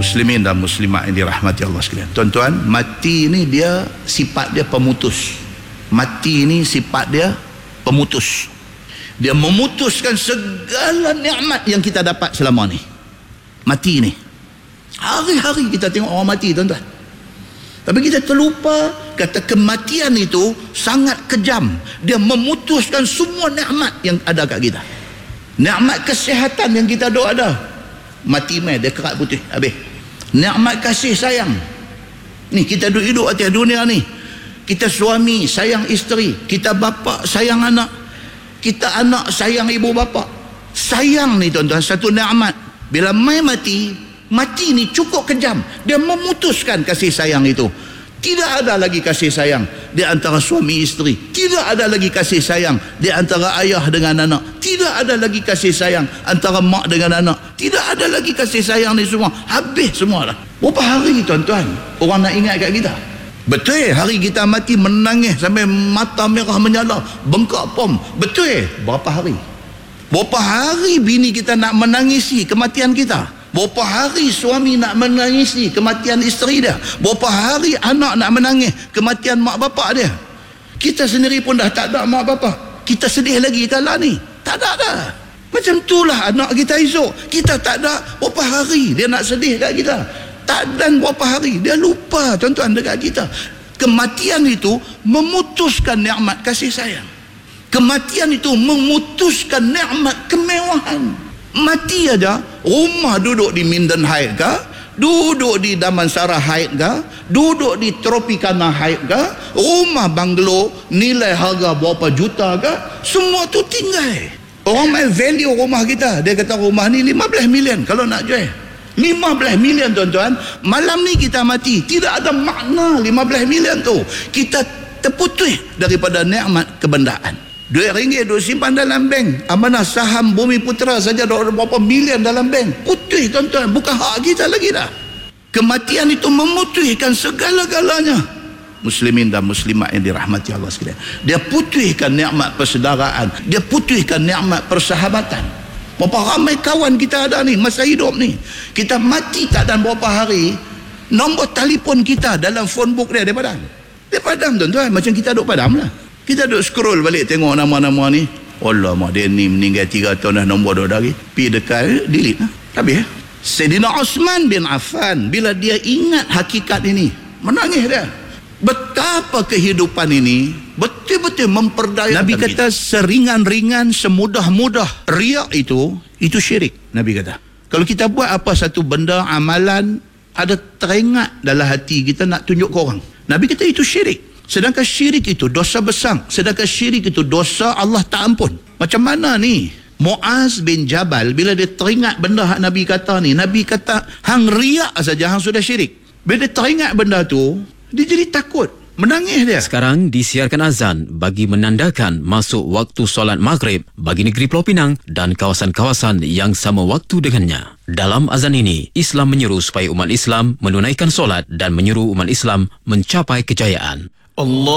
Muslimin dan muslimat yang dirahmati Allah sekalian. Tuan-tuan, mati ni dia sifat dia pemutus. Mati ni sifat dia pemutus. Dia memutuskan segala nikmat yang kita dapat selama ni. Mati ni. Hari-hari kita tengok orang mati, tuan-tuan. Tapi kita terlupa kata kematian itu sangat kejam. Dia memutuskan semua nikmat yang ada kat kita. Nikmat kesihatan yang kita dok ada, mati mai dia kerat putih habis. Nikmat kasih sayang ni, kita hidup atas dunia ni, kita suami sayang isteri, kita bapa sayang anak, kita anak sayang ibu bapa. Sayang ni tuan-tuan satu nikmat. Bila mai mati, mati ni cukup kejam. Dia memutuskan kasih sayang itu. Tidak ada lagi kasih sayang di antara suami isteri. Tidak ada lagi kasih sayang di antara ayah dengan anak. Tidak ada lagi kasih sayang antara mak dengan anak. Tidak ada lagi kasih sayang ni semua. Habis semua dah. Berapa hari tuan-tuan orang nak ingat kat kita? Betul hari kita mati menangis sampai mata merah menyala, bengkak pom. Betul berapa hari? Berapa hari bini kita nak menangisi kematian kita? Berapa hari suami nak menangisi kematian isteri dia? Berapa hari anak nak menangis kematian mak bapak dia? Kita sendiri pun dah tak ada mak bapak. Kita sedih lagi kala ni? Tak ada dah. Macam itulah anak kita esok. Kita tak ada, berapa hari dia nak sedih kat kita? Tak, dan berapa hari dia lupa tuan-tuan dekat kita. Kematian itu memutuskan nikmat kasih sayang. Kematian itu memutuskan nikmat kemewahan. Mati aja, rumah duduk di Minden Heights ke, duduk di Damansara Heights ke, duduk di Tropicana Heights ke, rumah banglo nilai harga berapa juta ke, semua tu tinggal. Orang main value rumah kita, dia kata rumah ni 15 million kalau nak jual. 15 million tuan-tuan. Malam ni kita mati, tidak ada makna 15 million tu. Kita terputus daripada nikmat kebendaan. RM2 duk simpan dalam bank, amanah saham Bumi Putra saja ada berapa milion dalam bank. Putih tuan-tuan, bukan hak kita lagi dah. Kematian itu memutihkan segala-galanya. Muslimin dan muslimat yang dirahmati Allah sekalian. Dia putihkan nikmat persaudaraan, dia putihkan nikmat persahabatan. Berapa ramai kawan kita ada ni masa hidup ni, kita mati tak dan berapa hari, nombor telefon kita dalam phone book dia padam. Dia padam tuan-tuan, macam kita duk padam lah. Kita duk scroll balik tengok nama-nama ni. Allah mak dia ni meninggal 3 tahun dah, nombor dah lagi. Pergi dekat delete lah. Habis. Sayyidina Osman bin Affan bila dia ingat hakikat ini, menangis dia. Betapa kehidupan ini betul-betul memperdaya. Nabi kata seringan-ringan, semudah-mudah riak itu syirik. Nabi kata kalau kita buat apa satu benda amalan, ada teringat dalam hati kita nak tunjuk ke orang, Nabi kata itu syirik. Sedangkan syirik itu dosa besar. Sedangkan syirik itu dosa Allah tak ampun. Macam mana ni Muaz bin Jabal bila dia teringat benda hak Nabi kata ni, Nabi kata hang riak saja hang sudah syirik. Bila dia teringat benda tu, dia jadi takut, menangis dia. Sekarang disiarkan azan bagi menandakan masuk waktu solat maghrib bagi negeri Pulau Pinang dan kawasan-kawasan yang sama waktu dengannya. Dalam azan ini, Islam menyeru supaya umat Islam menunaikan solat dan menyeru umat Islam mencapai kejayaan. Allah